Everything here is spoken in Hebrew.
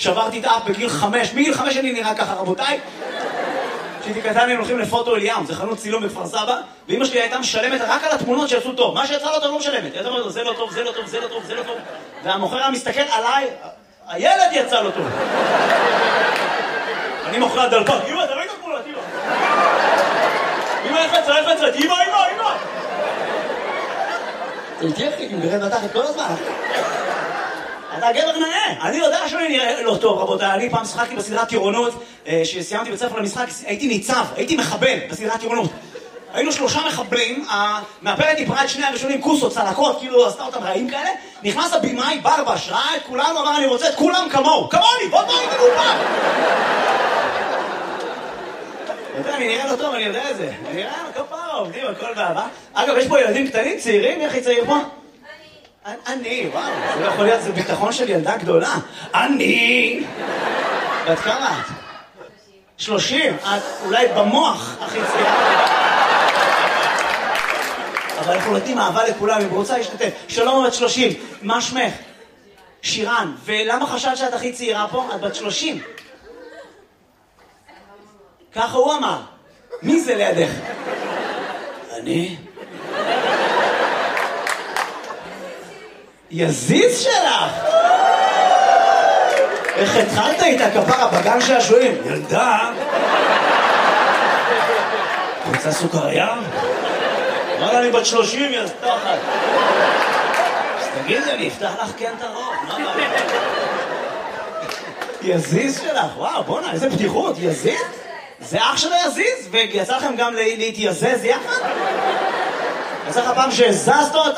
שברתי את האף בגיל 5. מגיל 5 אני נראה ככה, רבותיי. כשהייתי קטן היינו הולכים לפוטו אליאם, זה חנות צילום בכפר סבא, ואמא שלי הייתה משלמת רק על התמונות שיצאו טוב. מה שיצא לא טוב לא משלמת. היא אומרת, זה לא טוב, זה לא טוב, זה לא טוב, זה לא טוב. והמוכר היה מסתכל עליי, הילד יצא לו טוב. אני מוכר הדלפק, אמא, אתה ראית תמונות, אמא. אמא, איך לצאת, אמא. תלתיח לי, נרד מתחת כל הזמן. אתה גבר נאה. אני יודע שאני נראה לא טוב, רבותיי. אני פעם שחקתי בסדרת טירונות, שסיימתי בית ספר למשחק, הייתי ניצב, הייתי מחבל בסדרת טירונות. היינו 3 מחבלים, המאפרת דיברה את 2 הראשונים, כוסות, צלקות, כאילו עשתה אותם רעים כאלה. נכנס הבימאי, ברבש, ראה את כולנו, אמר, אני רוצה את כולם כמוהו. כמוני, בוא הייתי מאופן. אני נראה לא טוב, אני יודע את זה. אני נראה כפרה, עובדים, הכל באהבה. אגב, יש פה ילדים קטנים, צעירים, איך היא צעיר פה? אני, וואו, זה לא יכול להיות, זה ביטחון של ילדה גדולה. אני! ואת כמה את? 30. את אולי במוח הכי צעירה. אבל אנחנו נותנים אהבה לכולם, אם רוצה להשתתף. שלום, בת 30. מה שמך? שירן. ולמה חשבת שאת הכי צעירה פה? את בת 30. ככה הוא אמר. מי זה לידך? אני? יזיז שלך! איך התחלת איתה כפרה בגן שעשועים? ילדה! רוצה סוכריה? אמרה אני בת 30, יא סתחת. אז תגידי, אני אפתח לך כן את הרוב. יזיז שלך, וואו, בוא'נה, איזה פתיחות, יזיז? זה אח שלו יזיז? ויצא לכם גם להתייזז יחד? יצא לך פעם שהזזת אותה?